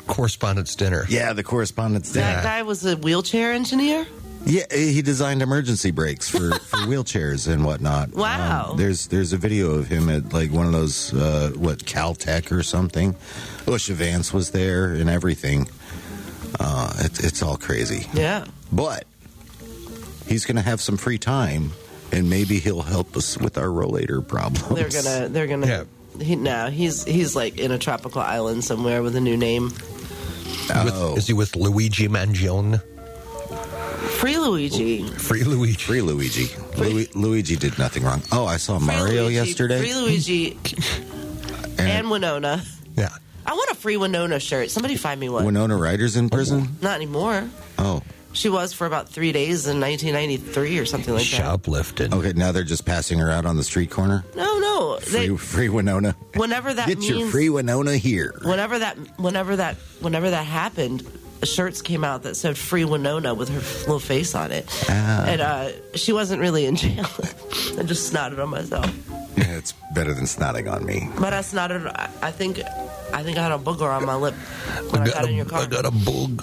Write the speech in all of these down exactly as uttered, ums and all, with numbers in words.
correspondence dinner. Yeah, the correspondence dinner. That guy was a wheelchair engineer? Yeah, he designed emergency brakes for, for wheelchairs and whatnot. Wow. Um, there's there's a video of him at like one of those, uh, what, Caltech or something. Usha Vance was there and everything. Uh, it, it's all crazy. Yeah. But he's going to have some free time, and maybe he'll help us with our rollator problems. They're gonna, they're gonna. Yeah. He, no, he's he's like in a tropical island somewhere with a new name. Oh. With, is he with Luigi Mangione? Free Luigi. Free Luigi. Free Luigi. Lu- Luigi did nothing wrong. Oh, I saw Free Mario Luigi, yesterday. Free Luigi and Winona. Yeah. I want a free Winona shirt. Somebody find me one. Winona Ryder's in prison? Not anymore. Oh. She was for about three days in nineteen ninety-three or something like that. Shoplifted. Okay, now they're just passing her out on the street corner? No, no. Free, They, free Winona. whenever that Get means, your free Winona here. Whenever that, whenever that, whenever that happened, shirts came out that said "Free Winona" with her little face on it, Ah. and uh, she wasn't really in jail. I just snotted on myself, Yeah, it's better than snotting on me. but I snotted. I, I think, I think I had a booger on my lip when I, got a, in your car. I got a bug.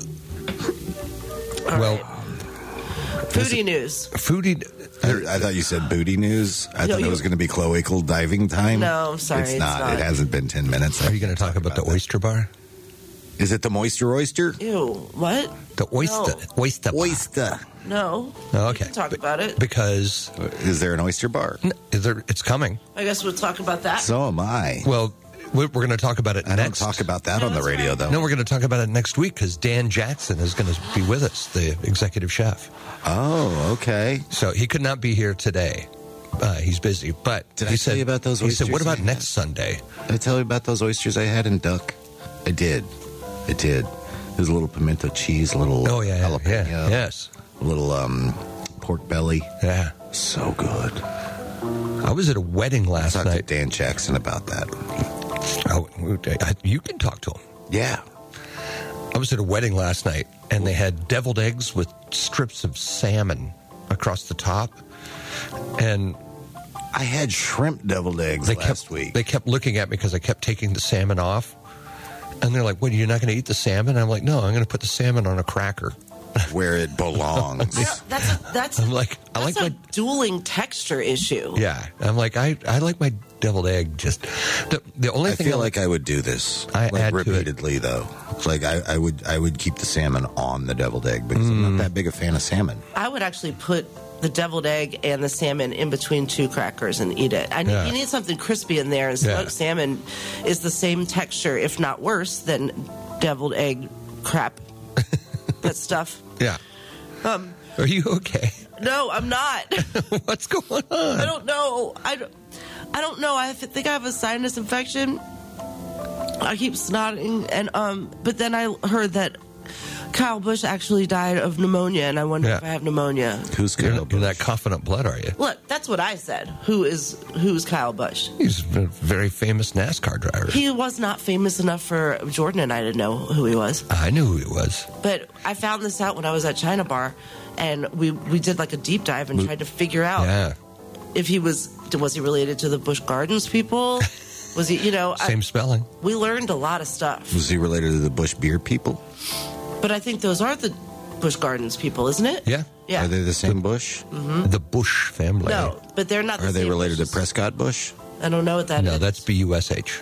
All well, right. Foodie news. Foodie. I, I thought you said booty news. I No, thought it you- was going to be cloacal diving time. No, I'm sorry, It's it's not. not. It hasn't been ten minutes. Are you going to talk about the oyster bar? Is it the Moisture Oyster? Ew. What? The oyster. No. Oyster bar. Oyster. No. Oh, We okay. can talk But- about it. Because Is there an oyster bar? n- there, it's coming. I guess we'll talk about that. So am I. Well, we're, we're going to talk about it I next. don't talk about that No, on the that's radio, right. though. No, we're going to talk about it next week because Dan Jackson is going to be with us, the executive chef. Oh, okay. So he could not be here today. Uh, he's busy. But Did he I said, tell you about those He said, oysters "What about I next Sunday?" Did I tell you about those oysters I had in duck? I did. I did. There's a little pimento cheese, a little Oh yeah, yeah, jalapeno, yeah, yes, a little um, pork belly. yeah. So good. I was at a wedding last Talk to night. Dan Jackson about that. Oh, I- you can talk to him. Yeah. I was at a wedding last night, and they had deviled eggs with strips of salmon across the top, and I had shrimp deviled eggs they last kept week. they kept looking at me because I kept taking the salmon off, and they're like, "What? You're not going to eat the salmon?" I'm like, "No, I'm going to put the salmon on a cracker." Where it belongs. I don't- that's a, that's I'm like, I that's like a my dueling texture issue. yeah. I'm like, I I like my deviled egg. Just the, the only I thing feel I like I would do this I like add to it. repeatedly, though. Like I, I would, I would keep the salmon on the deviled egg because I'm Mm. not that big a fan of salmon. I would actually put the deviled egg and the salmon in between two crackers and eat it. I need, Yeah. You need something crispy in there, and smoked Yeah. salmon is the same texture, if not worse, than deviled egg crap. That stuff. yeah. Um, Are you okay? no, I'm not. What's going on? I don't know. I don't, I don't know. I think I have a sinus infection. I keep snotting, and um, but then I heard that Kyle Busch actually died of pneumonia, and I wonder Yeah. if I have pneumonia. Who's You're Kyle not, you're Busch? not coughing up blood, are you? Look, that's what I said. Who is who's Kyle Busch? He's a very famous NASCAR driver. He was not famous enough for Jordan and I to know who he was. I knew who he was. But I found this out when I was at China Bar, and we we did like a deep dive and tried to figure out Yeah. if he was was he related to the Busch Gardens people? Was he, you know, I, Same spelling. we learned a lot of stuff. Was he related to the Bush beer people? But I think those are the Busch Gardens people, isn't it? Yeah. Yeah. Are they the same Bush? The Bush family. No, but they're not the Are they same related Bushes. to Prescott Bush? I don't know what that is. No, that's B U S H.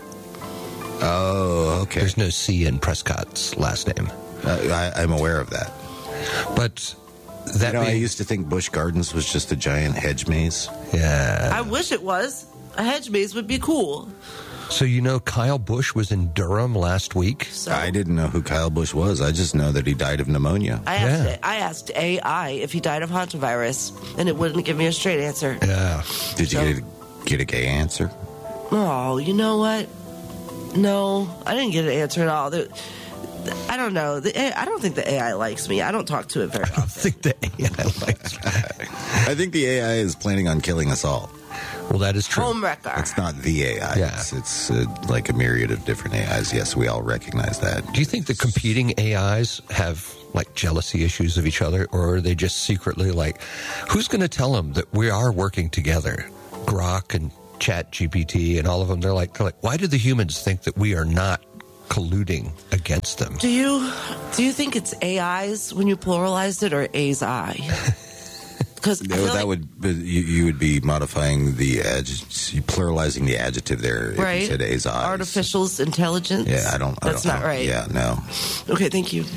Oh, okay. There's no C in Prescott's last name. Uh, I, I'm aware of that. But that You know, I being, used to think Busch Gardens was just a giant hedge maze. yeah. I wish it was. A hedge maze would be cool. So you know Kyle Busch was in Durham last week? So I didn't know who Kyle Busch was. I just know that he died of pneumonia. I asked, Yeah. I asked A I if he died of hantavirus, and it wouldn't give me a straight answer. Yeah. Did you So- get, a, get a gay answer? Oh, you know what? No, I didn't get an answer at all. The, the- I don't know. The, A- I don't think the A I likes me. I don't talk to it very I often. think the A I likes I think the A I is planning on killing us all. Well, that is true. Home wrecker. It's not the A I. Yeah. It's, it's uh, like a myriad of different A Is. Yes, we all recognize that. Do you think the competing A Is have like jealousy issues of each other, or are they just secretly like, who's going to tell them that we are working together? Grok and Chat G P T and all of them, they're like, they're like, why do the humans think that we are not colluding against them. Do you do you think it's A Is when you pluralize it, or A's I? Because No, that like, would but you, you would be modifying the adjective, pluralizing the adjective there. If right? you said A's eyes. Artificial intelligence. Yeah, I don't. I That's don't, not right. Yeah, no. Okay, thank you.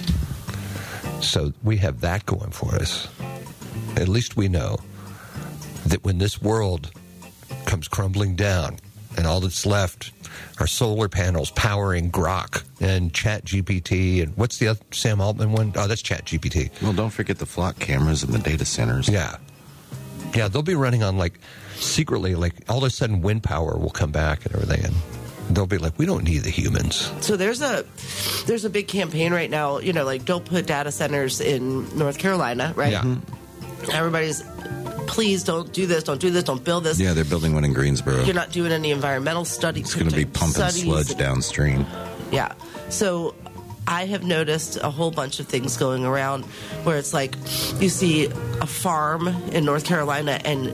So we have that going for us. At least we know that when this world comes crumbling down and all that's left are solar panels powering Grok and Chat G P T and what's the other Sam Altman one? Oh, that's Chat G P T. Well, don't forget the flock cameras in the data centers. Yeah. Yeah, they'll be running on like secretly, like all of a sudden wind power will come back and everything. And they'll be like, we don't need the humans. So there's a there's a big campaign right now, you know, like don't put data centers in North Carolina, right? Yeah. Everybody's, please don't do this, don't do this, don't build this. Yeah, they're building one in Greensboro. You're not doing any environmental studies. It's going to be pumping studies. sludge downstream. Yeah. So I have noticed a whole bunch of things going around where it's like you see a farm in North Carolina and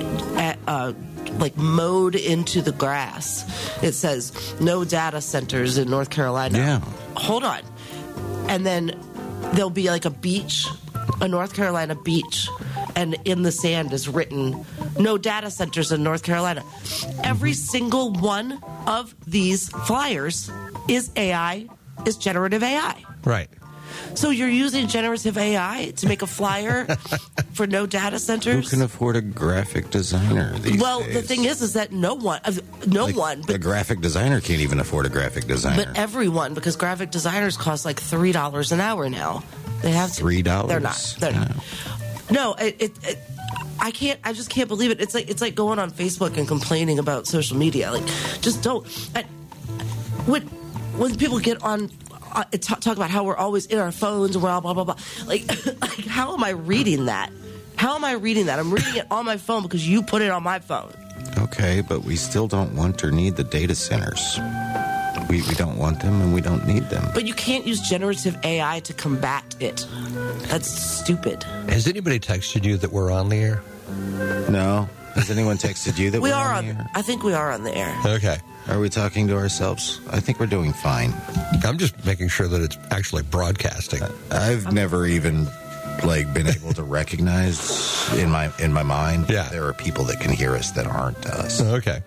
uh, like mowed into the grass. It says no data centers in North Carolina. Yeah. Hold on. And then there'll be like a beach, a North Carolina beach, and in the sand is written no data centers in North Carolina. Every single one of these flyers is A I, is generative A I. Right. So you're using generative A I to make a flyer for no data Who centers? can afford a graphic designer these Well, days? the thing is, is that no one, uh, no Like, one, a but, graphic designer can't even afford a graphic designer. but everyone, because graphic designers cost like three dollars an hour now. They have to. Three dollars? They're not. They're not. No, it, it, it. I can't. I just can't believe it. It's like it's like going on Facebook and complaining about social media. Like, just don't. I, when when people get on. Uh, talk, talk about how we're always in our phones and blah blah blah blah. Like, like, how am I reading that? How am I reading that? I'm reading it on my phone because you put it on my phone. Okay, but we still don't want or need the data centers. We, we don't want them and we don't need them. But you can't use generative A I to combat it. That's stupid. Has anybody texted you that we're on the air? No? Has anyone texted you that We we're are on on. the air? I think we are on the air. Okay. Are we talking to ourselves? I think we're doing fine. I'm just making sure that it's actually broadcasting. I've never even like been able to recognize in my in my mind Yeah. that there are people that can hear us that aren't us. Okay.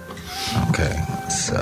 Okay, so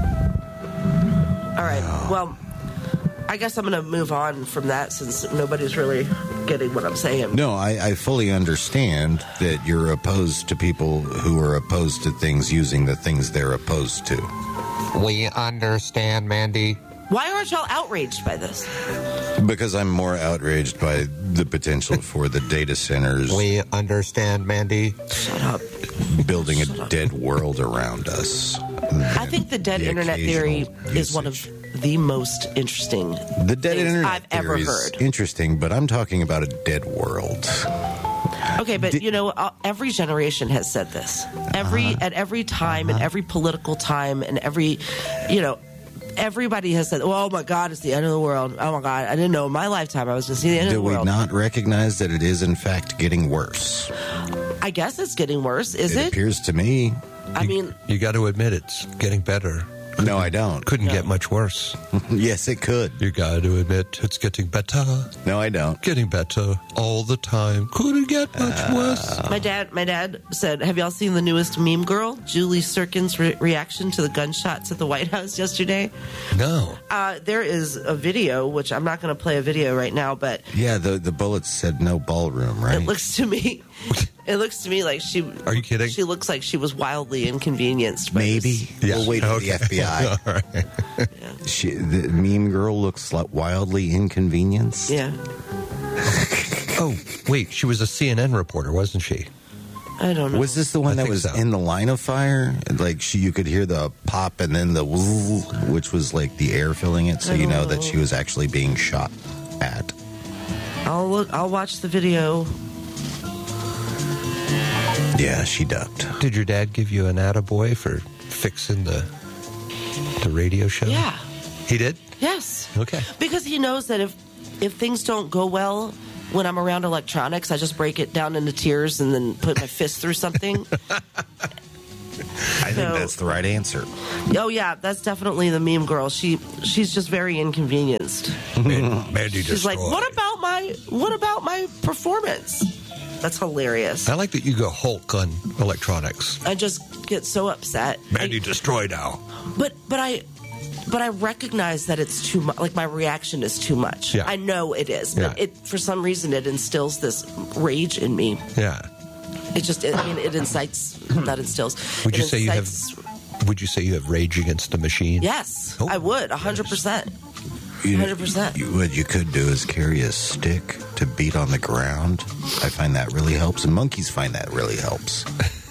All right. Well, I guess I'm going to move on from that since nobody's really getting what I'm saying. no, I, I fully understand that you're opposed to people who are opposed to things using the things they're opposed to. We understand, Mandy. Why aren't y'all outraged by this? Because I'm more outraged by the potential for the data centers We understand, Mandy. Shut up. building a dead world around us. I think the dead The internet theory occasional is one of usage. the most interesting The dead things internet I've ever theory is heard. interesting, but I'm talking about a dead world. Okay, but Did- you know, uh, every generation has said this. Every Uh-huh. at every time, and every political time, and every, you know, everybody has said, "Oh my God, it's the end of the world." Oh my God, I didn't know in my lifetime I was going to see the end Do of the we world. not recognize that it is, in fact, getting worse? I guess it's getting worse. Is it it? appears to me. I mean, You got to admit it's getting better. No, I don't. Couldn't No. get much worse. Yes, it could. You got to admit it's getting better. No, I don't. Getting better all the time. Couldn't get much Uh, worse. my dad, my dad said, "Have y'all seen the newest meme girl, Julie Sirkin's re- reaction to the gunshots at the White House yesterday?" No. Uh, there is a video, which I'm not going to play a video right now, but Yeah, the the bullets said no ballroom, right? it looks to me, it looks to me like she. Are you kidding? She looks like she was wildly inconvenienced. By Maybe. this. We'll wait for the Okay. F B I. All right. She, the meme girl looks like wildly inconvenienced. Yeah, Oh, wait. She was a C N N reporter, wasn't she? I don't know. Was this the one I that think was so. in the line of fire? Like she, you could hear the pop and then the woo, which was like the air filling it, so I you don't know know. that she was actually being shot at. I'll look. I'll watch the video. Yeah, she ducked. Did your dad give you an attaboy for fixing the the radio show? Yeah. He did? Yes. Okay. Because he knows that if if things don't go well when I'm around electronics, I just break it down into tears and then put my fist through something. I think that's the right answer. Oh yeah, that's definitely the meme girl. She she's just very inconvenienced. Mandy She's like, what about my what about my performance? That's hilarious. I like that you go Hulk on electronics. I just get so upset. Mandy I, destroy now. But but I but I recognize that it's too much. Like my reaction is too much. Yeah. I know it is, but Yeah. it for some reason it instills this rage in me. Yeah. It just I mean it incites that instills. Would it you say you have? incites- Would you say you have rage against the machine? Yes, Oh, I would a hundred percent. You- one hundred percent. you- What you could do is carry a stick to beat on the ground. I find that really helps, and monkeys find that really helps.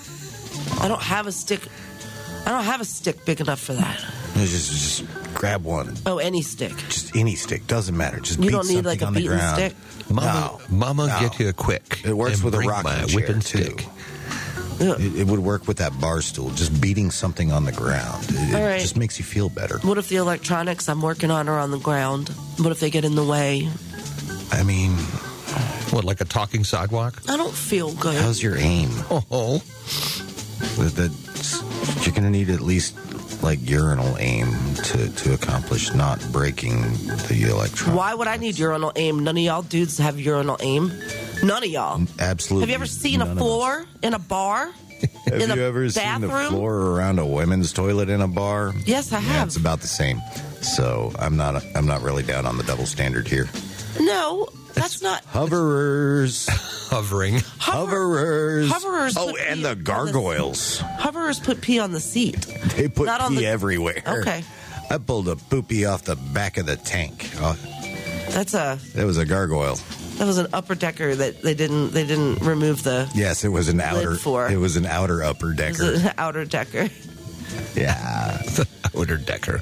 I don't have a stick. I don't have a stick big enough for that. Just, just grab one. Oh, any stick. Just any stick doesn't matter. Just You beat don't need, something like, a on the beaten ground. stick? Mama, No, Mama, no. get you a quick. It works and with a bring rocking my chair, whipping too. stick. Ugh. It, it would work with that bar stool. Just beating something on the ground. It, All it right. just makes you feel better. What if the electronics I'm working on are on the ground? What if they get in the way? I mean, What, like a talking sidewalk? I don't feel good. how's your aim? Oh, That- that's- you're going to need at least like urinal aim to, to accomplish not breaking the electron. Why would I need urinal aim? None of y'all dudes have urinal aim. None of y'all. Absolutely. Have you ever seen none a of us. floor in a bar? Have in you a ever seen the bathroom? floor around a women's toilet in a bar? Yes, I Yeah, have. it's about the same. So I'm not I'm not really down on the double standard here. No, that's not. Hoverers, hovering. Hover- hoverers, Hoverers Oh, put and pee the on the- gargoyles. Hoverers put pee on the seat. They put Not on pee the- everywhere. Okay. I pulled a poopy off the back of the tank. Oh, That's a that was a gargoyle. that was an upper decker that they didn't they didn't remove the Yes, it was an outer. for. It was an outer upper it decker. was an outer decker. Yeah. Outer decker.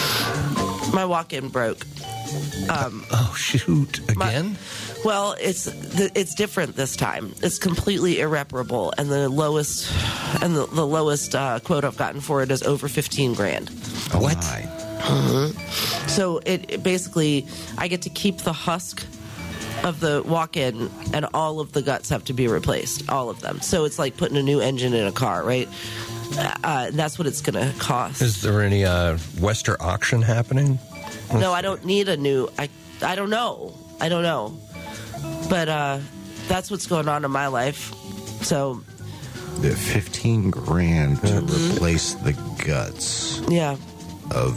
My walk-in broke. Oh, shoot. My- Again? Well, it's th- it's different this time. It's completely irreparable, and the lowest and the, the lowest uh, quote I've gotten for it is over fifteen grand. Oh, What? my. So it, it basically, I get to keep the husk of the walk-in, and all of the guts have to be replaced, all of them. So it's like putting a new engine in a car, right? Uh, that's what it's going to cost. Is there any uh, Western auction happening? No, I don't need a new. I I don't know. I don't know. But uh, that's what's going on in my life. So The fifteen grand to Mm-hmm. replace the guts yeah, of.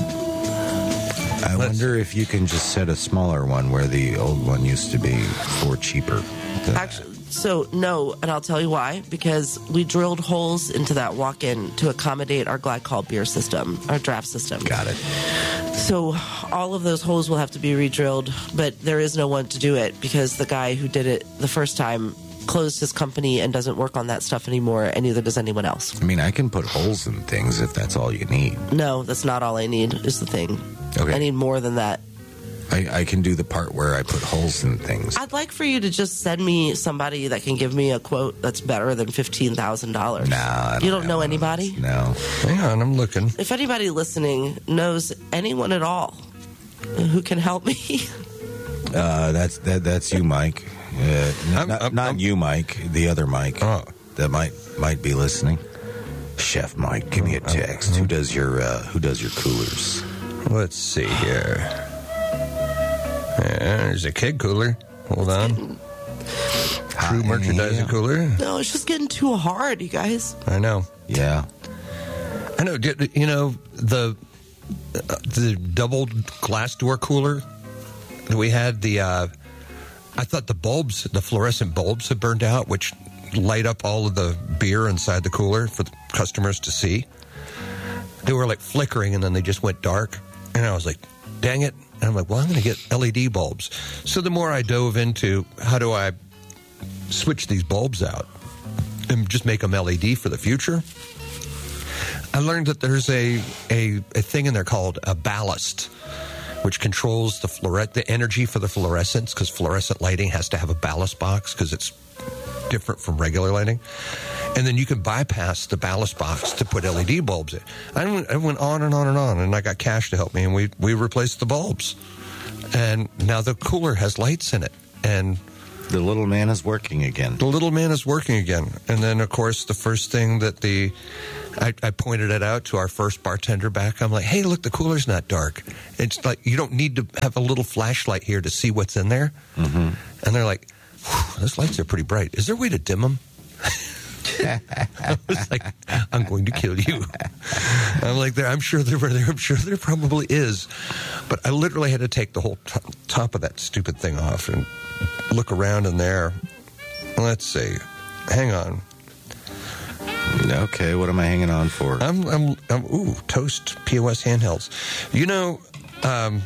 I wonder if you can just set a smaller one where the old one used to be for cheaper. actually, so no, and I'll tell you why. Because we drilled holes into that walk-in to accommodate our glycol beer system, our draft system. Got it. So all of those holes will have to be re-drilled, but there is no one to do it because the guy who did it the first time closed his company and doesn't work on that stuff anymore, and neither does anyone else. I mean, I can put holes in things if that's all you need. No, that's not all I need, is the thing. Okay. I need more than that. I, I can do the part where I put holes in things. I'd like for you to just send me somebody that can give me a quote that's better than fifteen thousand dollars. Nah, I You don't have know one of anybody? those. No. Hang on, I'm looking. If anybody listening knows anyone at all who can help me, Uh, that's that. That's you, Mike. Uh, n- I'm- not I'm- not I'm- you, Mike. The other Mike Oh. that might might be listening. Chef Mike, give me a text. Who does your uh, Who does your coolers? Let's see here. Yeah, there's a keg cooler. Hold on. True Hi, merchandising yeah. cooler. no, it's just getting too hard, you guys. I know. Yeah. I know. Did- You know the uh, the double glass door cooler that we had. The uh, I thought the bulbs, the fluorescent bulbs, had burned out, which light up all of the beer inside the cooler for the customers to see. They were like flickering, and then they just went dark. And I was like, "Dang it!" And I'm like, "Well, I'm going to get L E D bulbs." So the more I dove into how do I switch these bulbs out and just make them L E D for the future, I learned that there's a, a, a thing in there called a ballast, which controls the fluoret the energy for the fluorescence, because fluorescent lighting has to have a ballast box because it's different from regular lighting. And then you can bypass the ballast box to put L E D bulbs in. I went, I went on and on and on, and I got Cash to help me, and we, we replaced the bulbs. And now the cooler has lights in it. And The little man is working again. The little man is working again. And then, of course, the first thing that the I, I pointed it out to our first bartender back. I'm like, hey, look, the cooler's not dark. It's like you don't need to have a little flashlight here to see what's in there. Mm-hmm. And they're like, those lights are pretty bright. Is there a way to dim them? I was like, I'm going to kill you. I'm like, there. I'm sure there. I'm sure there probably is, but I literally had to take the whole t- top of that stupid thing off and look around in there. Let's see. Hang on. Okay, what am I hanging on for? I'm. I'm. I'm ooh, Toast P O S handhelds. You know, um,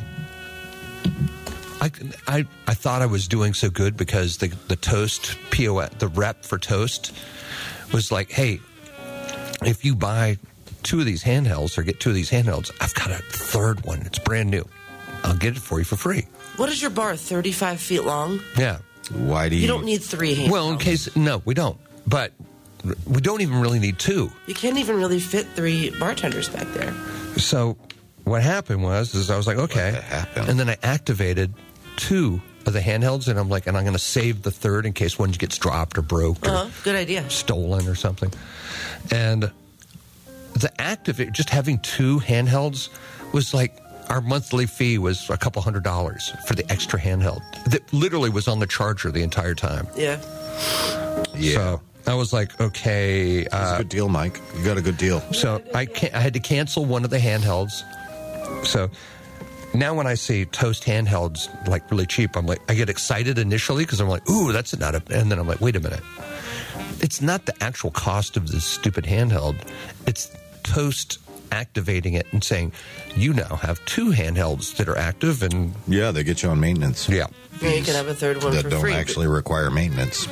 I, I. I thought I was doing so good because the the Toast P O S, the rep for Toast, was like, hey, if you buy two of these handhelds or get two of these handhelds, I've got a third one. It's brand new. I'll get it for you for free. What is your bar? thirty-five feet long? Yeah. Why do you... You don't need three handhelds. Well, in case... No, we don't. But we don't even really need two. You can't even really fit three bartenders back there. So what happened was, is I was like, okay. What happened? And then I activated two of the handhelds, and I'm like, and I'm going to save the third in case one gets dropped or broke or Uh-huh. Good idea. stolen or something. And the activate, just having two handhelds was like, our monthly fee was a couple hundred dollars for the extra handheld that literally was on the charger the entire time. Yeah. Yeah. So I was like, okay. It's a Uh, good deal, Mike. You got a good deal. so I can I had to cancel one of the handhelds. So now when I see Toast handhelds like really cheap, I'm like, I get excited initially because I'm like, ooh, that's not a, and then I'm like, wait a minute. It's not the actual cost of this stupid handheld. It's Toast activating it and saying, you now have two handhelds that are active and Yeah, they get you on maintenance. yeah. Yeah, you can have a third one that for don't free. actually require maintenance.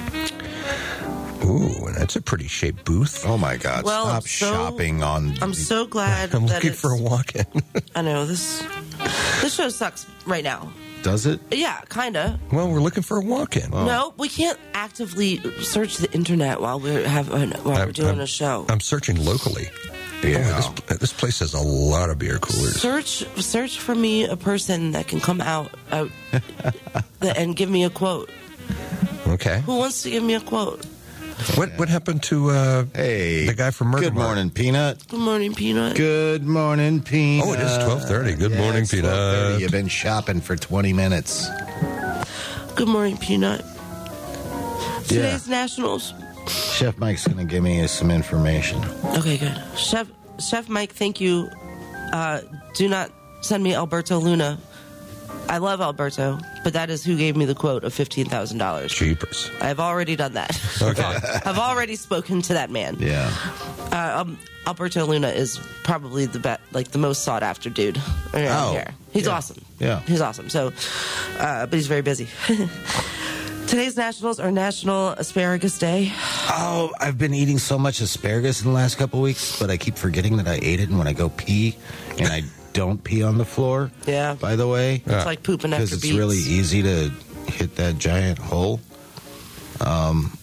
Ooh, and that's a pretty shaped booth. Oh my God! Well, Stop so- shopping on. I'm so glad I'm that looking it's, for a walk-in. I know, this this show sucks right now. Does it? Yeah, kind of. Well, we're looking for a walk-in. No, we can't actively search the internet while we're have while we're I'm- doing I'm- a show. I'm searching locally. Yeah. Oh, this, this place has a lot of beer coolers. Search search for me a person that can come out, out and give me a quote. Okay. Who wants to give me a quote? What what happened to uh, Hey, the guy from Murder Good Mart? morning, Peanut. Good morning, Peanut. Good morning, Peanut. Oh, it is twelve thirty. Good Yeah, morning, it's twelve thirty. Peanut. You've been shopping for twenty minutes. Good morning, Peanut. Today's Nationals. Chef Mike's going to give me some information. Okay, good. Chef Chef Mike, thank you. Uh, do not send me Alberto Luna. I love Alberto, but that is who gave me the quote of fifteen thousand dollars. Jeepers. I've already done that. Okay. I've already spoken to that man. Yeah. Uh, um, Alberto Luna is probably the be- like the most sought after dude around Oh, here. He's yeah. awesome. Yeah. He's awesome. So, uh, but he's very busy. Today's nationals are National Asparagus Day. Oh, I've been eating so much asparagus in the last couple weeks, but I keep forgetting that I ate it. And when I go pee, and I don't pee on the floor. Yeah. By the way, It's like pooping after because it's beats. really easy to hit that giant hole. Um.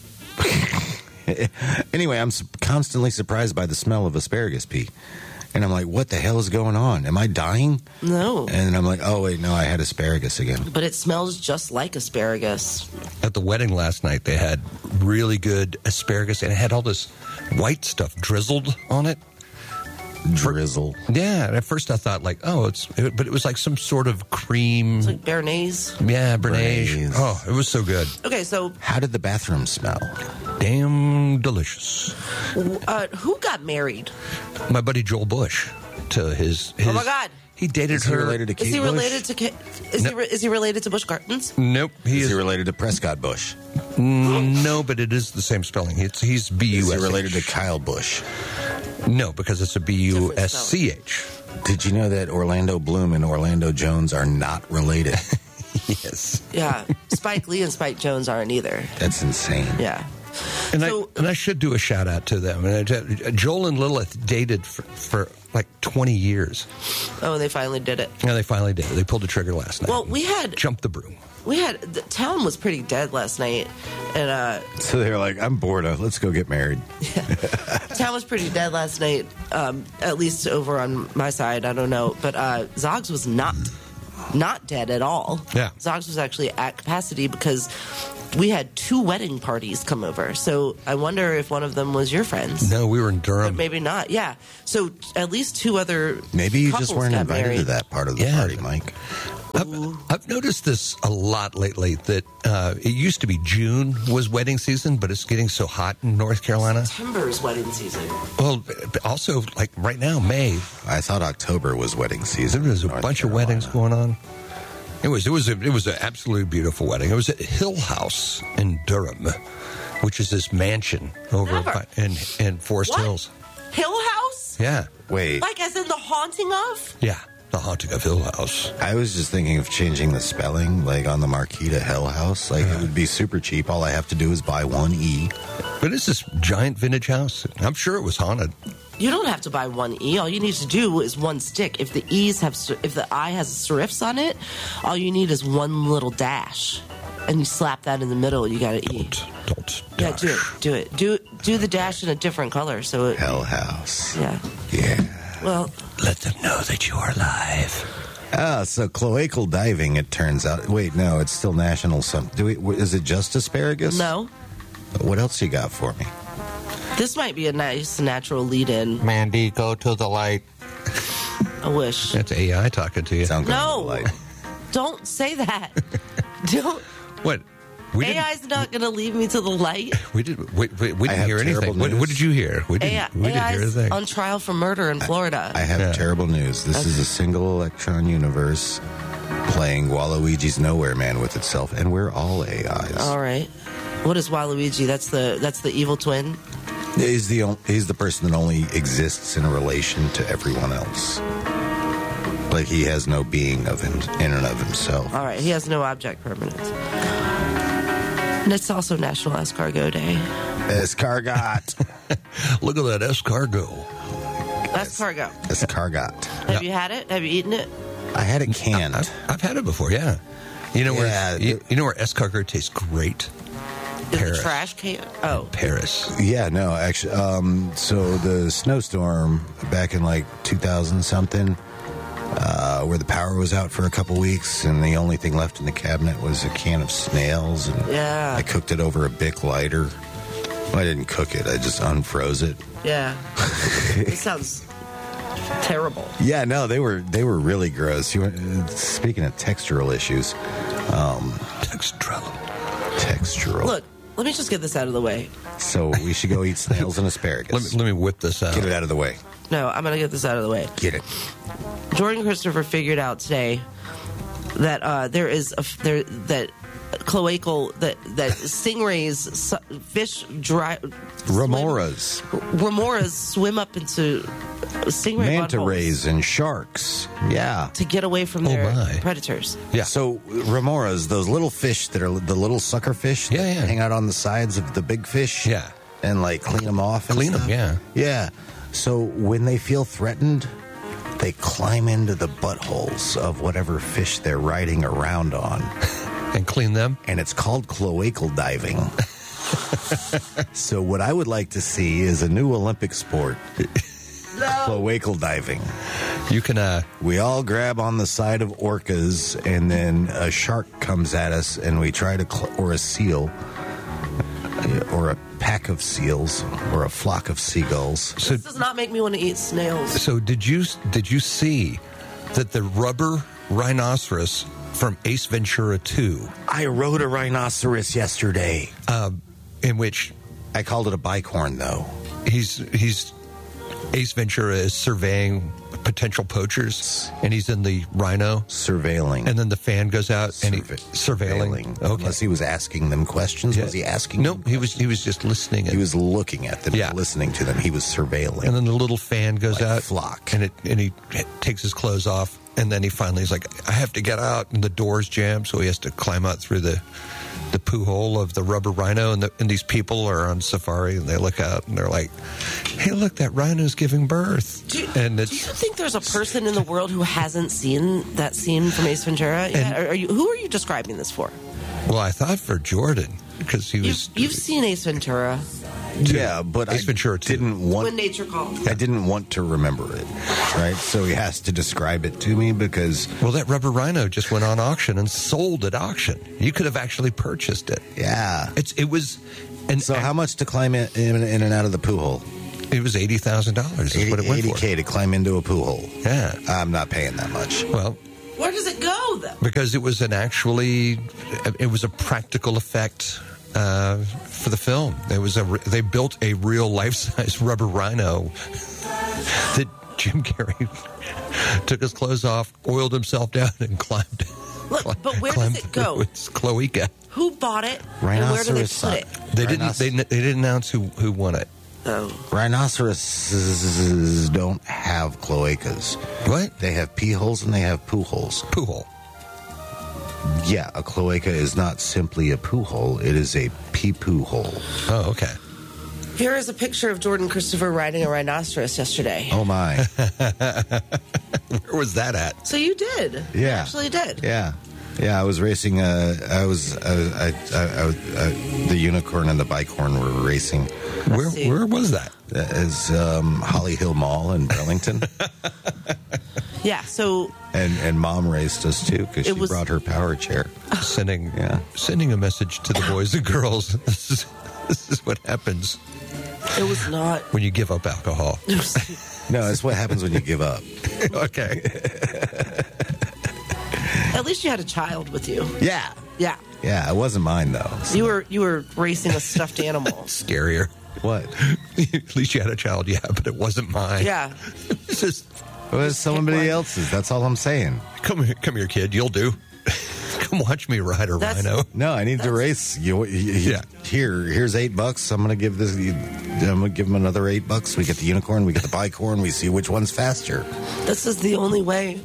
Anyway, I'm su- constantly surprised by the smell of asparagus pee, and I'm like, "What the hell is going on? Am I dying?" No. And I'm like, "Oh wait, no, I had asparagus again." But it smells just like asparagus. At the wedding last night, they had really good asparagus, and it had all this white stuff drizzled on it. Drizzle. Yeah, and at first I thought like, oh, it's, it, but it was like some sort of cream. It's like Béarnaise. yeah, Bernaise. Bernaise. Oh, it was so good. Okay, so How did the bathroom smell? Damn delicious. uh, who got married? My buddy Joel Bush to his. his Oh, my God. He dated Is he her. related to Kate Is he Bush? related to? Ka- Is No. he re- is he related to Bush Gardens? Nope, he Is is. he related to Prescott Bush? No, but it is the same spelling. It's he's B U Is S. he related to Kyle Bush? No, because it's a B U S C H. Did you know that Orlando Bloom and Orlando Jones are not related? Yes. Yeah, Spike Lee and Spike Jones aren't either. That's insane. Yeah. And So- I and I should do a shout out to them. And I, Joel and Lilith dated for, for like twenty years. Oh, they finally did it. And they finally did it. They pulled the trigger last night. Well, we had Jumped the broom. we had the town was pretty dead last night, and uh, So they're like, I'm bored. Of, let's go get married. town was pretty dead last night. Um, at least over on my side, I don't know, but uh, Zogs was not not dead at all. Yeah. Zogs was actually at capacity because we had two wedding parties come over. So I wonder if one of them was your friend's. No, we were in But Durham. maybe not. Yeah. So at least two other Maybe you couples just weren't got invited married. to that part of the Yeah. party, Mike. I've, I've noticed this a lot lately, that uh, it used to be June was wedding season, but it's getting so hot in North Carolina. September's wedding season. Well, but also, like right now, May, I thought October was wedding season. there was a in North bunch Carolina. of weddings going on. It was it was a, it was an absolutely beautiful wedding. It was at Hill House in Durham, which is this mansion over Never. by, in in Forest What? Hills. Hill House? Yeah, Wait, Like as in the haunting of? yeah, the haunting of Hill House. I was just thinking of changing the spelling, like on the marquee to Hell House. Like it would be super cheap. All I have to do is buy one E. But it's this giant vintage house. I'm sure it was haunted. You don't have to buy one E. All you need to do is one stick. If the E's have, ser- if the I has serifs on it, all you need is one little dash, and you slap that in the middle. You got an E. Don't, don't Yeah, dash. do it. Do it. Do do the dash in a different color. So it, Hell House. yeah. Yeah. Well, Let them know that you are alive. Ah, so cloacal diving, it turns out. Wait, no, it's still national. Some do we? Is it just asparagus? no. What else you got for me? This might be a nice natural lead-in. Mandy, go to the light. I wish. That's A I talking to you. Sound No. like Don't say that. Don't. What? We A didn't, I's not going to leave me to the light. we did, we, we, we I didn't have hear anything. terrible What, what news. did you hear? We didn't, A I, we didn't hear AI's anything. on trial for murder in Florida. I have Yeah. terrible news. This is a single electron universe playing Waluigi's Nowhere Man with itself, and we're all A Is. All right. What is Waluigi? That's the that's the evil twin. He's the on- he's the person that only exists in relation to everyone else. Like he has no being of him in and of himself. All right. He has no object permanence. And it's also National Escargot Day. Escargot. Look at that escargot. Escargot. Escargot. Have you had it? Have you eaten it? I had it canned. I've, I've had it before, yeah. You know Yeah, where you, the- you know where escargot tastes great? Is Paris. it trash can? Oh. Paris. Yeah, no, actually. Um, so the snowstorm back in like two thousand something, uh, where the power was out for a couple weeks, and the only thing left in the cabinet was a can of snails, and Yeah. I cooked it over a Bic lighter. Well, I didn't cook it; I just unfroze it. Yeah. It sounds terrible. Yeah, no, they were they were really gross. You, uh, speaking of textural issues, Textural. textural. Look, let me just get this out of the way. So we should go eat snails and asparagus. Let me, let me whip this out. Get it out of the way. No, I'm going to get this out of the way. Get it. Jordan Christopher figured out today that uh, there is a f- there that cloacal that that stingrays, su- fish, dry Remoras, swim, remoras swim up into stingray manta buttholes rays, and sharks. Yeah. to get away from Oh, their my. predators. Yeah. So remoras, those little fish that are the little sucker fish that Yeah, yeah. hang out on the sides of the big fish. Yeah. And like clean them off. And Clean 'em, stuff. yeah. Yeah. So when they feel threatened, they climb into the buttholes of whatever fish they're riding around on. And clean them. And it's called cloacal diving. So what I would like to see is a new Olympic sport. Cloacal diving. You can, uh, We all grab on the side of orcas, and then a shark comes at us, and we try to, cl- or a seal, or a pack of seals, or a flock of seagulls. so, This does not make me want to eat snails. so did you, did you see that the rubber rhinoceros from Ace Ventura two, I rode a rhinoceros yesterday. um, in which I called it a bicorn, though. he's, he's, Ace Ventura is surveying potential poachers, and he's in the rhino, Surveilling. and then the fan goes out and he Surve- surveilling. Okay. Unless he was asking them questions. Was he asking No, them he was he was just listening. He And, was looking at them, Yeah. listening to them. He was surveilling. and then the little fan goes Like out, flock. and it and he takes his clothes off, and then he finally is like, I have to get out, and the door's jammed, so he has to climb out through the the poo hole of the rubber rhino, and, the, and these people are on safari, and they look out, and they're like, hey, look, that rhino's giving birth, Do you, and do it's you think there's a person in the world who hasn't seen that scene from Ace Ventura? yet? Are, are you, who are you describing this for? well, I thought for Jordan because he You've, was you've seen Ace Ventura. Yeah, but Ace I Ventura two. didn't When want. nature calls. I didn't want to remember it, right? So he has to describe it to me because, Well, that rubber rhino just went on auction and sold at auction. You could have actually purchased it. yeah. It's it was, and So how much to climb in, in, in and out of the poo hole? it was eighty thousand dollars. Is what it went eighty for. K to climb into a poo hole. Yeah. I'm not paying that much. Well, Where does it go, though? because it was an actually, it was a practical effect uh, for the film. There was a they built a real life size rubber rhino that Jim Carrey took his clothes off, oiled himself down, and climbed. Look, cli- but where does climbed it go? through Its cloaca. Who bought it? And where do they Rhinoceros. put it? They didn't. Rhinos- They, they didn't announce who who won it. Oh. Rhinoceroses don't have cloacas. What? They have pee holes and they have poo holes. Poo hole. Yeah, a cloaca is not simply a poo hole, it is a pee poo hole. Oh, okay. Here is a picture of Jordan Christopher riding a rhinoceros yesterday. Oh my. Where was that at? So you did. You Yeah. actually did. Yeah. Yeah, I was racing. Uh, I was. Uh, I, I, I, I, the unicorn and the bicorn were racing. Where see. where was that? As um, Holly Hill Mall in Burlington, Yeah, so and and Mom raced us too because she It was- brought her power chair. Sending Yeah. sending a message to the boys and girls. This is this is what happens it was not. when you give up alcohol. No, it's what happens when you give up. Okay. At least you had a child with you. Yeah, Yeah. yeah. It wasn't mine though. So- You were you were racing a stuffed animal. Scarier. What? At least you had a child, yeah, but it wasn't mine. Yeah. It's just It was somebody one. else's. That's all I'm saying. come here, come here, kid. You'll do. Come watch me ride a That's- rhino. No, I need to race. You, you, you- Yeah. Here, here's eight bucks. I'm gonna give this. I'm gonna give him another eight bucks. We get the unicorn. We get the bicorn. We see which one's faster. This is the only way.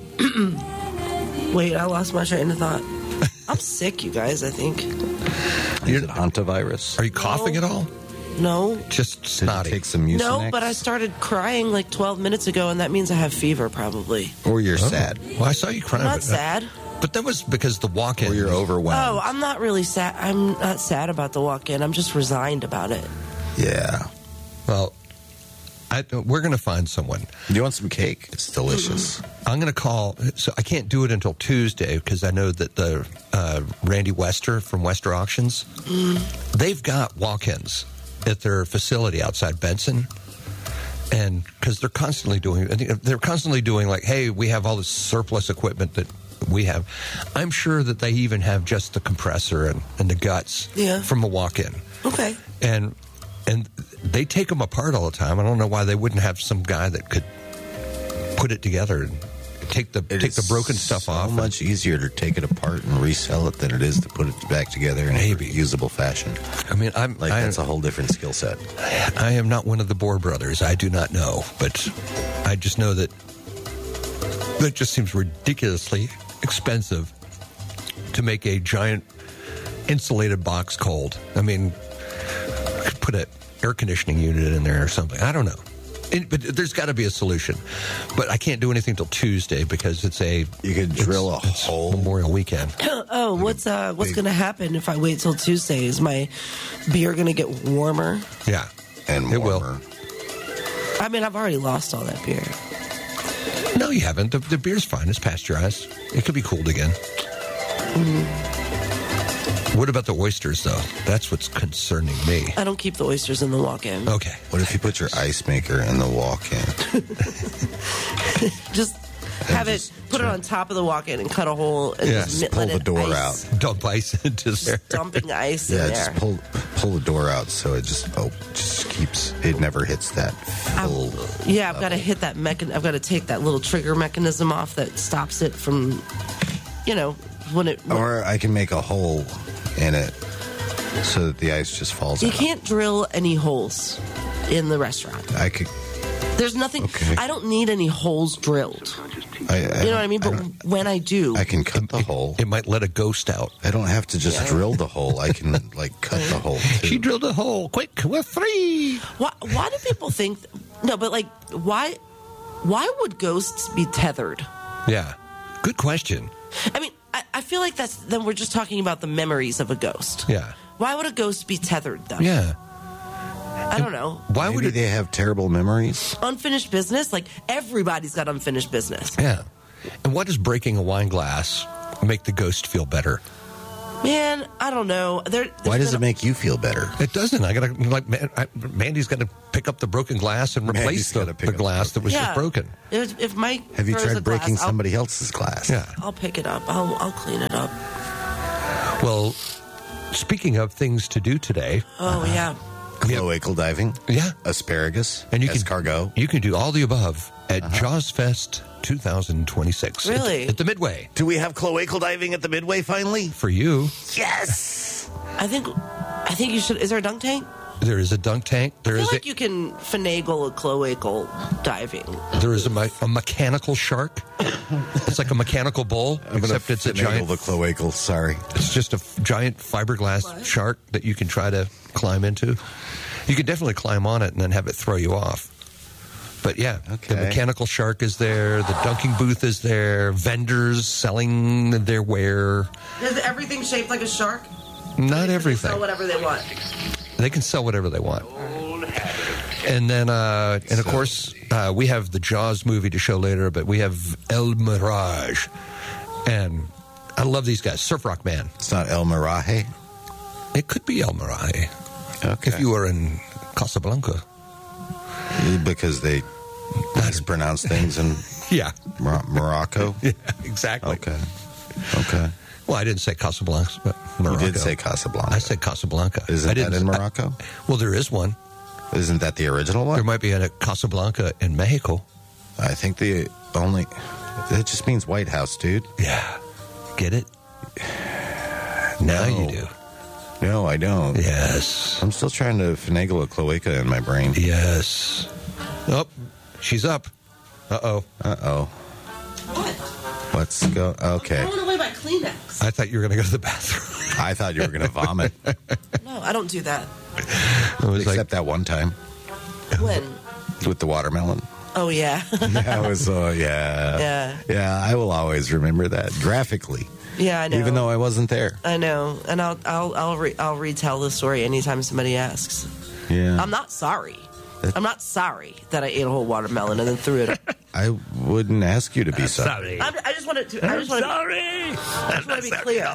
Wait, I lost my train of thought. I'm sick, you guys, I think. Is it hantavirus? Are you coughing at all? No. Just Did you snotty. take some Mucinex? No, but I started crying like twelve minutes ago, and that means I have fever, probably. Or you're Oh. sad. Well, I saw you crying. I'm not but, uh, sad. But that was because the walk-in. Or you're overwhelmed. Oh, I'm not really sad. I'm not sad about the walk-in. I'm just resigned about it. Yeah. Well, I, we're going to find someone. Do you want some cake? It's delicious. I'm going to call. So I can't do it until Tuesday because I know that the uh, Randy Wester from Wester Auctions, they've got walk-ins at their facility outside Benson, and because they're constantly doing, they're constantly doing like, hey, we have all this surplus equipment that we have. I'm sure that they even have just the compressor and, and the guts Yeah. from a walk-in, Okay. and and they take them apart all the time. I don't know why they wouldn't have some guy that could put it together and take the It take the is broken stuff so off. much easier to take it apart and resell it than it is to put it back together in Maybe. a usable fashion. I mean, I'm Like I, that's a whole different skill set. I am not one of the Bohr brothers. I do not know, but I just know that that just seems ridiculously expensive to make a giant insulated box cold. I mean, could put an air conditioning unit in there or something. I don't know. It, but there's got to be a solution. But I can't do anything till Tuesday because it's a You could it's- drill a it's hole. Memorial Weekend. Oh, what's uh what's big- going to happen if I wait till Tuesday? Is my beer going to get warmer? Yeah, And It will. warmer. I mean, I've already lost all that beer. no, you haven't. The, the beer's fine. It's pasteurized. It could be cooled again. What about the oysters, though? That's what's concerning me. I don't keep the oysters in the walk-in. Okay. What if you put your ice maker in the walk-in? Just have it, just put it on top of the walk-in and cut a hole and Yeah, just just pull let the it door ice, Dump ice into there. Just dumping ice Yeah, in there. just pull pull the door out so it just oh just keeps it never hits that full. Yeah, I've got to hit that mechan. I've got to take that little trigger mechanism off that stops it from, you know, when it. Or I can make a hole in it so that the ice just falls you out. can't drill any holes in the restaurant. I could. There's nothing. Okay. I don't need any holes drilled. I, I, You know what I mean? But don't- when I do, I can cut the hole. It might let a ghost out. I don't have to just Yeah. drill the hole. I can like cut the hole too. She drilled a hole. Quick, we're free. why, why do people think? No, but like, why? Why would ghosts be tethered? Yeah. Good question. I mean, I, I feel like that's then we're just talking about the memories of a ghost. Yeah. Why would a ghost be tethered though? Yeah. I don't know. Why Maybe would it? they have terrible memories? Unfinished business? Like, everybody's got unfinished business. Yeah. And what does breaking a wine glass make the ghost feel better? Man, I don't know. There, Why there's does it been- make you feel better? It doesn't. I gotta like Man, I, Mandy's got to pick up the broken glass and replace Mandy's the, gotta pick the up the glass that was Yeah. just broken. If, if Mike Have you throws a tried breaking glass, I'll- somebody else's glass? Yeah. I'll pick it up. I'll, I'll clean it up. Well, speaking of things to do today, Oh, yeah. Cloacal diving? yeah, Asparagus? and you can Escargot? You can do all the above at Uh-huh. Jaws Fest twenty twenty-six. Really? At, at the Midway Do we have cloacal diving at the Midway finally? for you. Yes! I think I think you should. Is there a dunk tank? There is a dunk tank. There I feel is like a, you can finagle a cloacal diving. there is a, me- a mechanical shark. It's like a mechanical bull, I'm gonna except it's a finagle giant. the cloacal, sorry. It's just a f- giant fiberglass What? shark that you can try to climb into. You can definitely climb on it and then have it throw you off. But yeah, Okay. the mechanical shark is there. The dunking booth is there. Vendors selling their wear. Is everything shaped like a shark? Not everything. Sell whatever they want. They can sell whatever they want. And then, uh, and of So- course, uh, we have the Jaws movie to show later, but we have El Mirage. And I love these guys. Surf Rock Man. It's not El Mirage? It could be El Mirage Okay. if you were in Casablanca. Because they mispronounce things in Yeah. Mor- Morocco? Yeah, exactly. Okay. Okay. Well, I didn't say Casablanca, but You Morocco. did say Casablanca. I said Casablanca. Isn't I that didn't- in I- Morocco? well, there is one. Isn't that the original There one? might be a Casablanca in Mexico. I think the only... That just means White House, dude. Yeah. Get it? Now No. you do. No, I don't. Yes. I'm still trying to finagle a cloaca in my brain. Yes. Oh, she's up. Uh-oh. Uh-oh. What? Let's go. Okay. Throwing away my Kleenex. I thought you were going to go to the bathroom. I thought you were going to vomit. No, I don't do that. I was Except like, that one time When? with the watermelon. Oh, yeah. That was, uh, yeah. Yeah. Yeah, I will always remember that graphically, Yeah, I know. even though I wasn't there. I know, and I'll I'll I'll, re- I'll retell the story anytime somebody asks. Yeah. I'm not sorry. I'm not sorry that I ate a whole watermelon and then threw it. I wouldn't ask you to be sorry. I'm, I just wanted to. I just want to. sorry. I just want to be clear.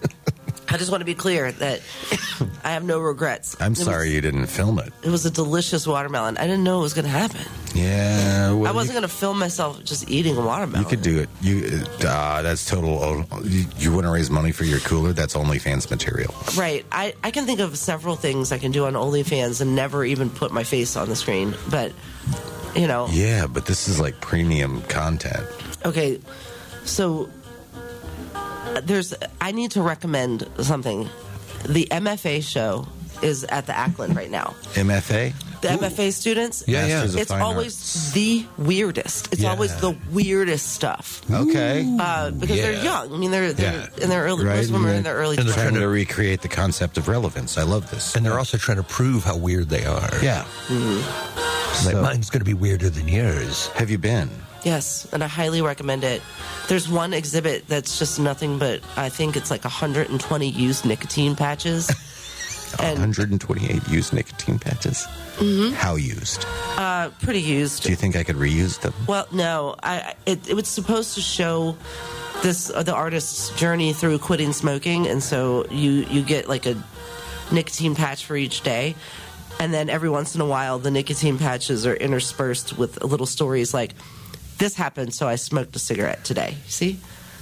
I just want to be clear that I have no regrets. I'm It was- sorry you didn't film it. It was a delicious watermelon. I didn't know it was going to happen. Yeah. Well, I wasn't going to film myself just eating a watermelon. You could do it. You uh, that's total. You, you want to raise money for your cooler? That's OnlyFans material. Right. I, I can think of several things I can do on OnlyFans and never even put my face on the screen. But, you know. Yeah, but this is like premium content. Okay. So there's. I need to recommend something. The M F A show is at the Ackland right now. M F A. The M F A students. Yeah, yeah. Masters of It's Fine always Arts. the weirdest. It's Yeah. always the weirdest stuff. Okay. Uh, because they're Yeah. young. I mean, they're, they're Yeah. in their early. Right, Most of them are yeah. in their early. And they're Trying twenties. to recreate the concept of relevance. I love this. And they're also trying to prove how weird they are. yeah. Like, So- mine's going to be weirder than yours. Have you been? Yes, and I highly recommend it. There's one exhibit that's just nothing but I think it's like one hundred twenty used nicotine patches. And one hundred twenty-eight used nicotine patches. Mm-hmm. How used? uh, pretty used. Do you think I could reuse them? Well, no, I it, it was supposed to show this uh, the artist's journey through quitting smoking, and so you you get like a nicotine patch for each day, and then every once in a while the nicotine patches are interspersed with little stories like, "This happened, so I smoked a cigarette today." See?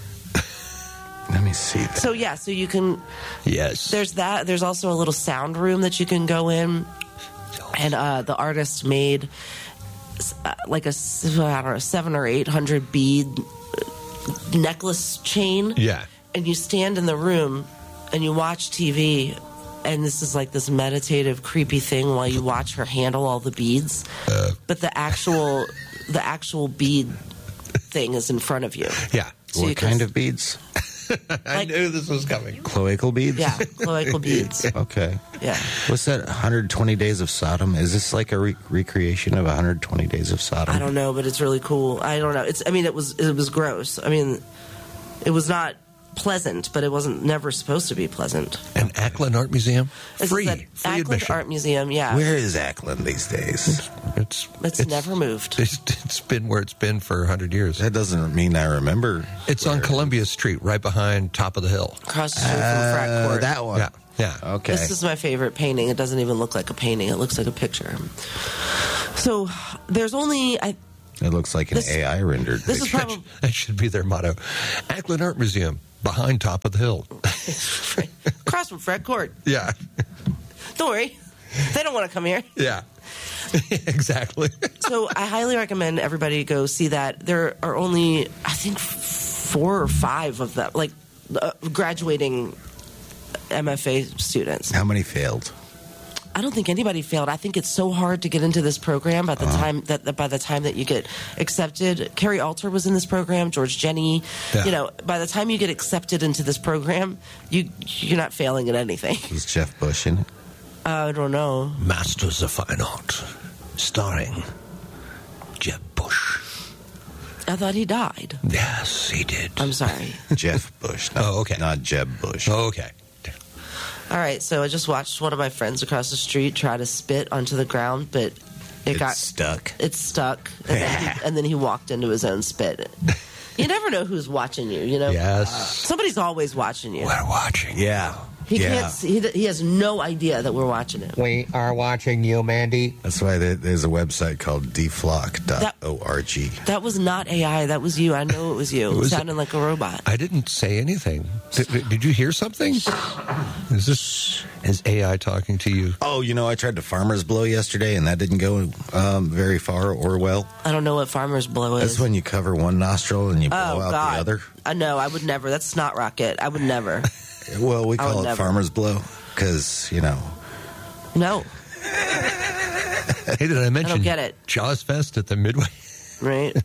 Let me see that. So yeah, so you can. Yes. There's that. There's also a little sound room that you can go in, and uh, the artist made uh, like a s- I don't know seven or eight hundred bead uh, necklace chain. Yeah. And you stand in the room and you watch T V, and this is like this meditative, creepy thing while you watch her handle all the beads. Uh. But the actual the actual bead thing is in front of you. Yeah. So you What can- kind of beads? I Like- knew this was coming. Cloacal beads? Yeah, cloacal beads. Okay. Yeah. What's that? one hundred twenty Days of Sodom? Is this like a re- recreation of one hundred twenty Days of Sodom? I don't know, but it's really cool. I don't know. It's. I mean, it was. It was gross. I mean, it was not pleasant, but it wasn't never supposed to be pleasant. And Ackland Art Museum, This free, is at free Ackland admission. Art Museum, yeah. Where is Ackland these days? It's, It's never moved. It's, it's been where it's been for a hundred years. That doesn't mean I remember. It's on Columbia Street, right behind Top of the Hill. Across the street from Frat Uh, Court. that one. Yeah, yeah. Okay. This is my favorite painting. It doesn't even look like a painting. It looks like a picture. So there's only... I, It looks like an This- A I rendered this is picture. probably... That should be their motto. Ackland Art Museum, behind Top of the Hill. across from Frat Court. Yeah, Don't worry. They don't want to come here. yeah. Exactly. So I highly recommend everybody go see that. There are only, I think, four or five of them, like uh, graduating M F A students. How many failed? I don't think anybody failed. I think it's so hard to get into this program by the Uh-huh. time that, that by the time that you get accepted. Carrie Alter was in this program. George Jenny. Yeah. You know, by the time you get accepted into this program, you you're not failing at anything. Was Jeff Bush in it? I don't know. Masters of Fine Art, starring Jeb Bush. I thought he died. Yes, he did. I'm sorry. Jeff Bush. Not, Oh, okay. Not Jeb Bush. Oh, okay. All right, so I just watched one of my friends across the street try to spit onto the ground, but it It's got stuck. It's stuck, and then, he, and then he walked into his own spit. You never know who's watching you. You know, Yes. somebody's always watching you. We're watching. Yeah. He yeah. can't. See, he, he has no idea that we're watching him. We are watching you, Mandy. That's why there- there's a website called d flock dot org. That was not A I. That was you. I know it was you. It Was it? sounded like a robot. I didn't say anything. Did, did you hear something? Is this is A I talking to you? Oh, you know, I tried to farmer's blow yesterday, and that didn't go um, very far or well. I don't know what farmer's blow is. That's when you cover one nostril and you blow oh out God! the other. I know. I would never. That's snot rocket. I would never. Well, we I would call it never. farmer's blow because, you know, No. Hey, did I mention get it. Jaws Fest at the Midway? Right.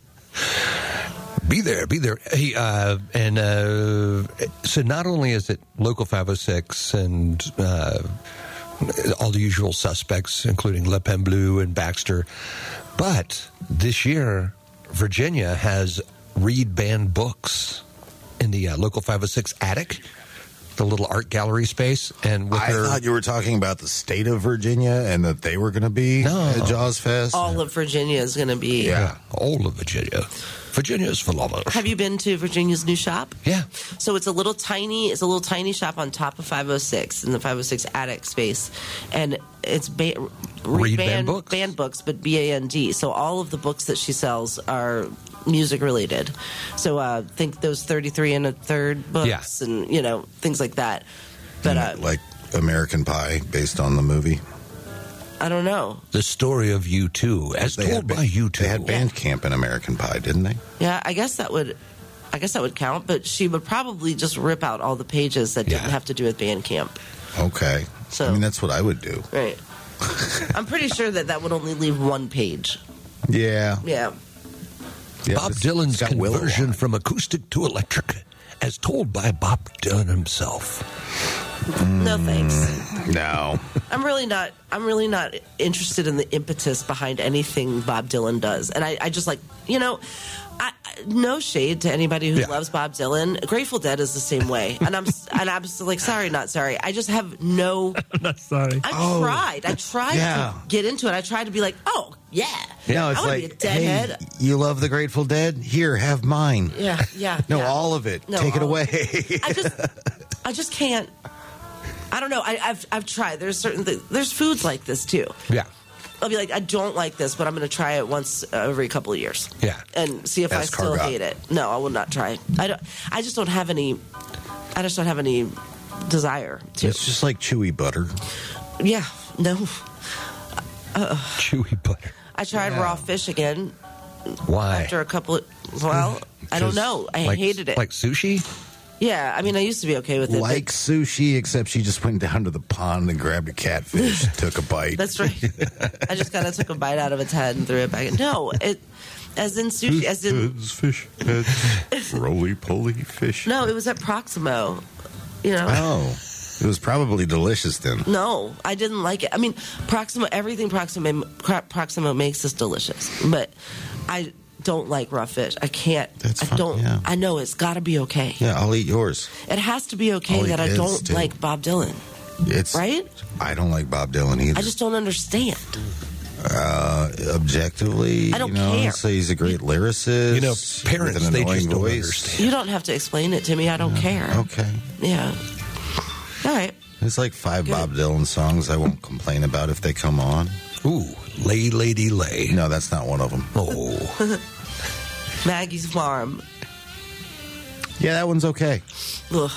Be there, be there. Hey, uh, and uh, so not only is it Local five oh six and uh, all the usual suspects, including Le Pen Bleu and Baxter, but this year Virginia has read banned books in the uh, Local five oh six attic, the little art gallery space, and with I her. thought you were talking about the state of Virginia and that they were going to be No. at Jaws Fest. All of Virginia is going to be. Yeah, all of Virginia. Virginia is phenomenal. Have you been to Virginia's new shop? Yeah. So it's a little tiny, it's a little tiny shop on top of five oh six in the five oh six attic space, and it's ba- Read banned banned books? banned books, but B A N D. So all of the books that she sells are music related. So uh, think those thirty-three and a third books, Yeah. and you know things like that. But uh, like American Pie, based on the movie. I don't know. The story of U two, as They told had, by U two. They had band camp in American Pie, didn't they? Yeah, I guess that would. I guess that would count, but she would probably just rip out all the pages that didn't Yeah. have to do with Bandcamp. Okay. So- I mean, that's what I would do. Right. I'm pretty sure that that would only leave one page. Yeah. Yeah. yeah Bob it's- Dylan's it's got Willow conversion on it. from acoustic to electric, as told by Bob Dylan himself. No thanks. No. I'm really not. I'm really not interested in the impetus behind anything Bob Dylan does, and I, I just like you know, I, I- no shade to anybody who Yeah. loves Bob Dylan. Grateful Dead is the same way, and I'm and I'm just like sorry, not sorry. I just have no. I'm not sorry. I Oh, tried. I tried yeah. to get into it. I tried to be like, oh yeah, No, it's I wanna like, be a deadhead. hey, you love the Grateful Dead? Here, have mine. Yeah, yeah. No, yeah. all of it. No, Take it all- away. I just, I just can't. I don't know. I, I've I've tried. There's certain things. There's foods like this too. Yeah. I'll be like, I don't like this, but I'm going to try it once every couple of years. Yeah. and see if I still Escargot. hate it. No, I will not try. I don't. I just don't have any. I just don't have any desire to. It's just like chewy butter. Yeah, no. Chewy butter. I tried raw fish again Why? after a couple of. Well, I don't know. I Like- hated it. Like sushi? yeah, I mean, I used to be okay with it. but- Like sushi, except she just went down to the pond and grabbed a catfish, took a bite. That's right. I just kind of took a bite out of its head and threw it back. No, it as in sushi, as in fish heads, roly poly fish. no, it was at Proximo. You know, Oh, it was probably delicious then. no, I didn't like it. I mean, Proximo, everything Proximo Proximo makes is delicious, but I don't like raw fish. I can't. That's I fine, don't. yeah. I know it's got to be okay. Yeah, I'll eat yours. It has to be okay I'll that eat I his, don't too. like Bob Dylan. It's Right? I don't like Bob Dylan either. I just don't understand. Uh, objectively, I don't you know, care. say he's a great lyricist. You know, parents, with an they annoying just don't voice. understand. You don't have to explain it to me. I don't care. Okay. Yeah. All right. There's like five Good. Bob Dylan songs I won't complain about if they come on. Ooh, lay, lady, lay. No, that's not one of them. Oh, Maggie's Farm. Yeah, that one's okay. Ugh.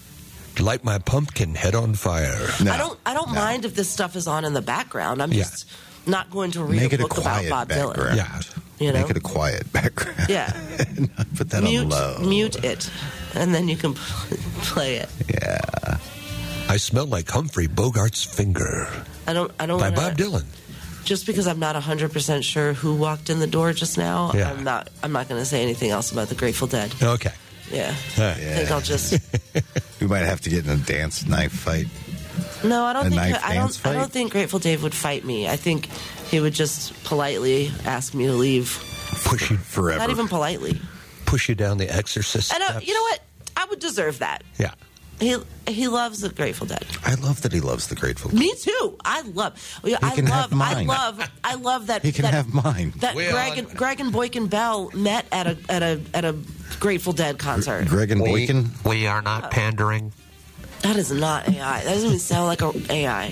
light my pumpkin head on fire. No, I don't. I don't no. mind if this stuff is on in the background. I'm Yeah. just not going to read Make a it a book about quiet Bob Dylan. background. Yeah. You know? Make it a quiet background. Yeah. Put that Mute, on low. mute it, and then you can play it. Yeah. I smell like Humphrey Bogart's finger I don't. I don't. by wanna, Bob Dylan. Just because I'm not one hundred percent sure who walked in the door just now, Yeah. I'm not. I'm not going to say anything else about the Grateful Dead. Okay. Yeah. All right. I think I'll just. We might have to get in a dance knife fight. No, I don't A think. knife I dance don't. I fight? don't think Grateful Dave would fight me. I think he would just politely ask me to leave. Push you, Forever. Not even politely. push you down the exorcist And uh, steps. you know what? I would deserve that. Yeah. He he loves the Grateful Dead. I love that he loves the Grateful Dead. Me too. I love. I can love. have mine. I love. I love that. He can that, have mine. That Well, Greg and, Greg and Boykin Bell met at a at a at a Grateful Dead concert. Greg and We, Boykin. we are not pandering. That is not A I. That doesn't even sound like a A I.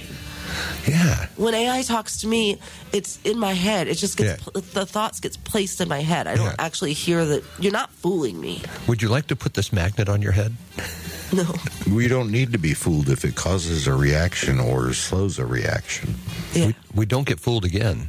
Yeah. When A I talks to me, it's in my head. It just gets Yeah. the thoughts gets placed in my head. I don't Yeah. actually hear that. You're not fooling me. Would you like to put this magnet on your head? No. We don't need to be fooled if it causes a reaction or slows a reaction. Yeah. We, we don't get fooled again.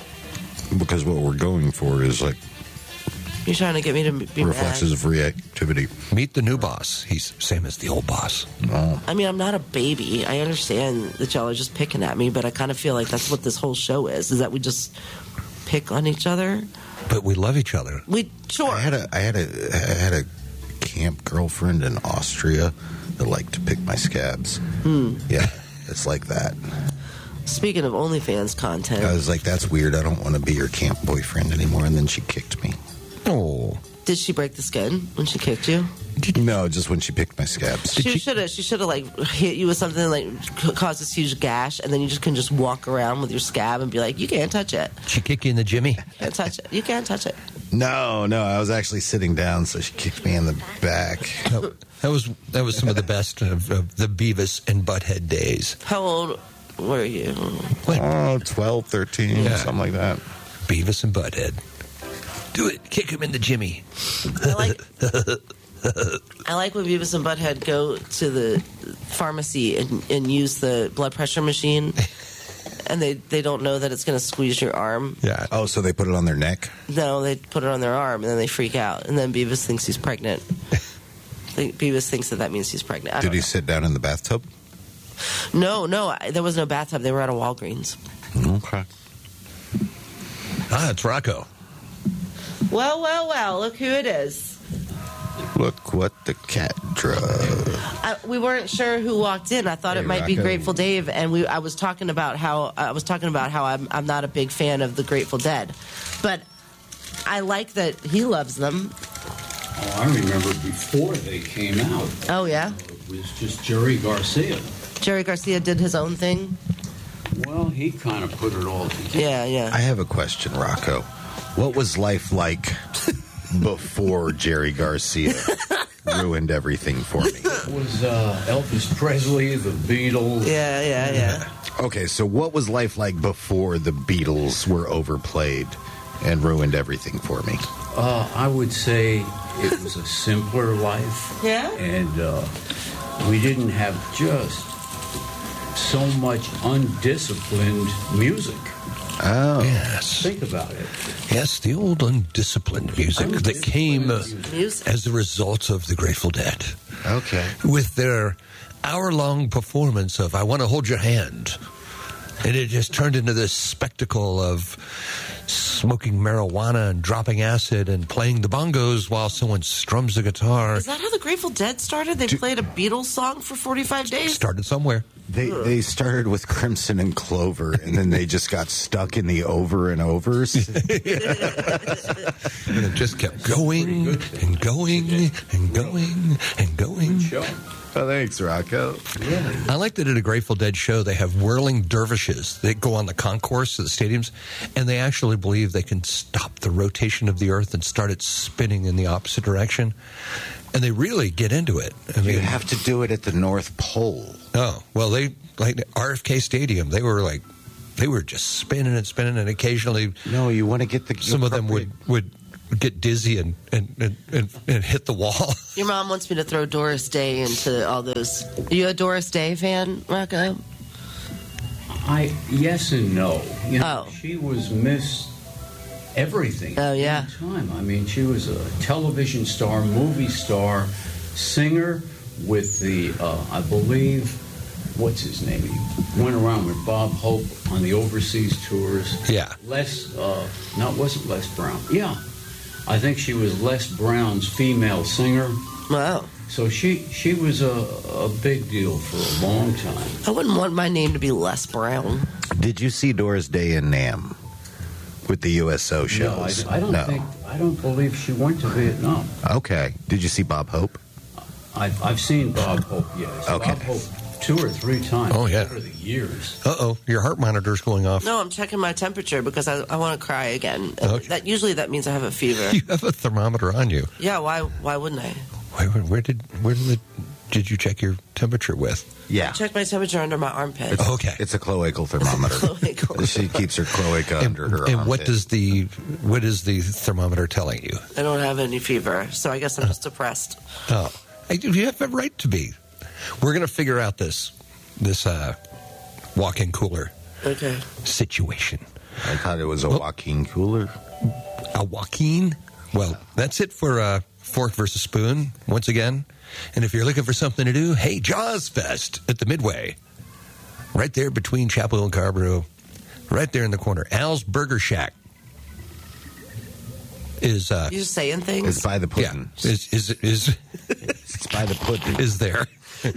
Because what we're going for is like You're trying to get me to be reflexes mad. of reactivity. Meet the new boss. He's same as the old boss. Oh. I mean, I'm not a baby. I understand that y'all are just picking at me, but I kind of feel like that's what this whole show is: is that we just pick on each other. But we love each other. We sure. I had a I had a I had a camp girlfriend in Austria that liked to pick my scabs. Hmm. Yeah, it's like that. Speaking of OnlyFans content, I was like, that's weird. I don't want to be your camp boyfriend anymore. And then she kicked me. Oh. did she break the skin when she kicked you? No, just when she picked my scabs. She should have. She should have like hit you with something like c- caused this huge gash, and then you just can just walk around with your scab and be like, "You can't touch it. She kick you in the jimmy? Can't touch it. You can't touch it." No, no, I was actually sitting down, so she kicked me in the back. No, that was that was some of the best of, of the Beavis and Butthead days. How old were you? What? Oh, twelve, thirteen, Yeah. something like that. Beavis and Butthead. Do it. Kick him in the jimmy. I like. I like when Beavis and Butthead go to the pharmacy and, and use the blood pressure machine, and they, they don't know that it's going to squeeze your arm. Yeah. Oh, so they put it on their neck? No, they put it on their arm, and then they freak out, and then Beavis thinks he's pregnant. They- Beavis thinks that that means he's pregnant. I Did don't he know. sit down in the bathtub? No, no, I- there was no bathtub. They were at a Walgreens. Okay. Ah, it's Rocco. Well, well, well, look who it is. Look what the cat drove. I, we weren't sure who walked in. I thought Hey, it might be Rocco. Grateful Dave, and we. I was talking about how I was talking about how I'm, I'm not a big fan of the Grateful Dead, but I like that he loves them. Oh, I remember before they came out. Oh yeah, It was just Jerry Garcia. Jerry Garcia did his own thing. Well, he kind of put it all together. Yeah, yeah. I have a question, Rocco. What was life like before Jerry Garcia ruined everything for me? It was uh, Elvis Presley, the Beatles. Yeah, yeah, yeah. Okay, so what was life like before the Beatles were overplayed and ruined everything for me? Uh, I would say it was a simpler life. Yeah? And uh, we didn't have just so much undisciplined music. Oh. Yes. Think about it. Yes, the old undisciplined music that came uh, Music. as a result of the Grateful Dead. Okay. With their hour-long performance of I Want to Hold Your Hand. And it just turned into this spectacle of smoking marijuana and dropping acid and playing the bongos while someone strums the guitar. Is that how the Grateful Dead started? They played a Beatles song for forty-five days. Started somewhere. They they started with Crimson and Clover, and then they just got stuck in the over and overs. And it just kept going and going and going and going. Show. Oh, thanks, Rocco. I like that at a Grateful Dead show, they have whirling dervishes that go on the concourse of the stadiums, and they actually believe they can stop the rotation of the earth and start it spinning in the opposite direction. And they really get into it. I You mean, have to do it at the North Pole. oh, well, they, like R F K Stadium, they were like, they were just spinning and spinning, and occasionally No, you want to get the. some of them would, would get dizzy and, and, and, and, and hit the wall. Your mom wants me to throw Doris Day into all those. Are you a Doris Day fan, Rocco? I yes and no. You know, Oh. she was Miss everything. Oh, yeah. All the time. I mean, she was a television star, movie star, singer with the, uh, I believe, what's his name? He went around with Bob Hope on the overseas tours. Yeah. Les, uh, no, it wasn't Les Brown. Yeah. I think she was Les Brown's female singer. Wow. So she she was a, a big deal for a long time. I wouldn't want my name to be Les Brown. Did you see Doris Day in Nam with the U S O No, I, shows? I don't think I don't believe she went to Vietnam. Okay. Did you see Bob Hope? I've, I've seen Bob Hope, yes. Okay. Bob Hope two or three times Oh, yeah. over the years. Uh-oh, your heart monitor's going off. No, I'm checking my temperature because I, I want to cry again. Okay. That usually that means I have a fever. You have a thermometer on you. Yeah, why why wouldn't I? Where, where did where did the, did you check your temperature with? Yeah. Check my temperature under my armpit. Okay. It's a cloacal thermometer. Cloacal. She keeps her cloaca And, under her and armpit. what does the what is the thermometer telling you? I don't have any fever, so I guess I'm just depressed. Oh, I, you have a right to be. We're going to figure out this this uh, walk-in cooler Okay. situation. I thought it was a Oh. Joaquin cooler. A Joaquin. Well, that's it for uh, Fork versus Spoon once again. And if you're looking for something to do, hey, Jaws Fest at the Midway, right there between Chapel Hill and Carborough, right there in the corner. Al's Burger Shack is uh, You just saying things? It's by the yeah pudding. is is is It's by the pudding. is there.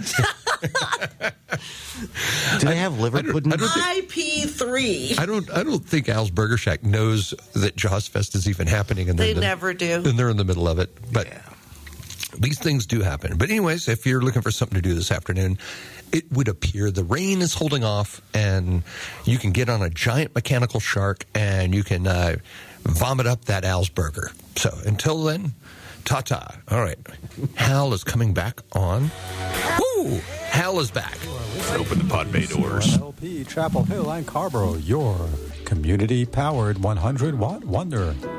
Do they have liver I don't- pudding? I don't think- I P three. I don't. I don't think Al's Burger Shack knows that Jaws Fest is even happening, and They they're in the- never do. and they're in the middle of it. But Yeah. these things do happen. But anyways, if you're looking for something to do this afternoon, it would appear the rain is holding off, and you can get on a giant mechanical shark, and you can uh, vomit up that Al's Burger. So until then, ta-ta. All right, Hal is coming back on. Woo! Hal is back. Open the pod bay doors. L P Chapel Hill and Carborough, your community-powered one hundred watt wonder.